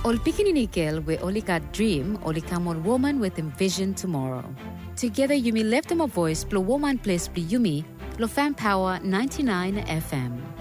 Ol Pikini we only got dream, only come on woman with envision tomorrow. Together you may lift them a voice, blow woman place be yumi, lo fan power 99 FM.